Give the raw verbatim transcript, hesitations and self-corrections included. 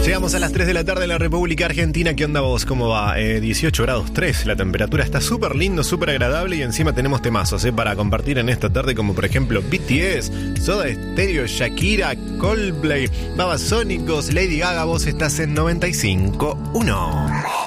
Llegamos a las tres de la tarde en la República Argentina. ¿Qué onda vos? ¿Cómo va? Eh, dieciocho grados tres, la temperatura está súper lindo, súper agradable y encima tenemos temazos eh, para compartir en esta tarde, como por ejemplo B T S, Soda Stereo, Shakira, Coldplay, Babasónicos, Lady Gaga. Vos estás en noventa y cinco punto uno.